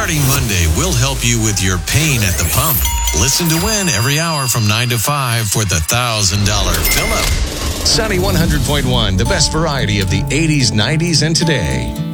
Starting Monday, we'll help you with your pain at the pump. Listen to win every hour from 9 to 5 for the $1,000 fill-up. Sunny 100.1, the best variety of the 80s, 90s, and today.